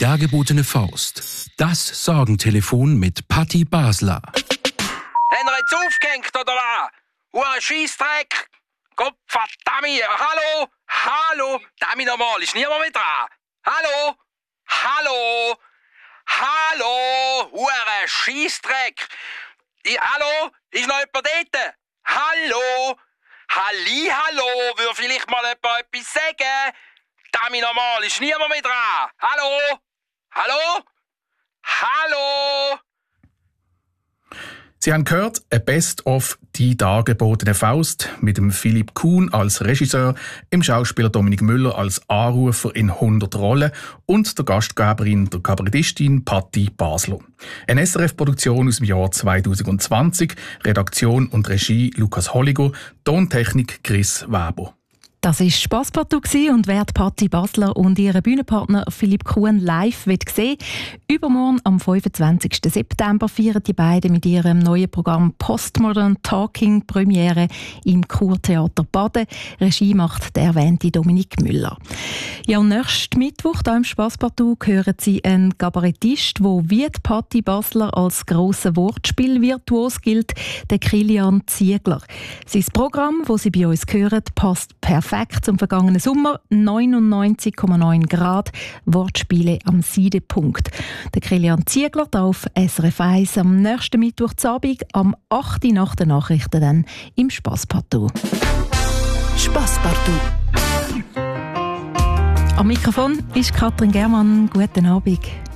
dargebotene Faust. Das Sorgentelefon mit Patti Basler. Haben wir jetzt aufgehängt, oder was? Scheissdreck! Gott verdammt! Hallo? Hallo? Damit nochmal, ist niemand mehr dran? Hallo? Hallo? Hallo? Scheissdreck! Hallo? Ist noch jemand dort? Hallo? Hallo? Würde vielleicht mal jemand etwas sagen? Damit nochmal, ist niemand mehr dran? Hallo? Hallo? Hallo? Sie haben gehört, ein Best-of «Die dargebotene Faust» mit dem Philipp Kuhn als Regisseur, dem Schauspieler Dominik Müller als Anrufer in 100 Rollen und der Gastgeberin, der Kabarettistin Patti Basler. Eine SRF-Produktion aus dem Jahr 2020, Redaktion und Regie Lukas Holliger, Tontechnik Chris Weber. Das war «Spasspartout» und wer Patti Basler und ihren Bühnenpartner Philipp Kuhn live sehen will, übermorgen am 25. September feiern die beiden mit ihrem neuen Programm «Postmodern Talking» Premiere im Kurtheater Baden. Regie macht der erwähnte Dominik Müller. Ja, und nächsten Mittwoch hier im «Spasspartout» hören Sie einen Kabarettist, der wie Patti Basler als grosser Wortspielvirtuos gilt, der Kilian Ziegler. Sein Programm, das Sie bei uns hören, passt perfekt zum vergangenen Sommer. 99,9 Grad. Wortspiele am Seidepunkt. Der Kilian Ziegler da auf SRF 1 am nächsten Mittwoch Abend am 8. nach den Nachrichten dann im «Spasspartout». «Spasspartout». Am Mikrofon ist Katrin Germann. Guten Abend.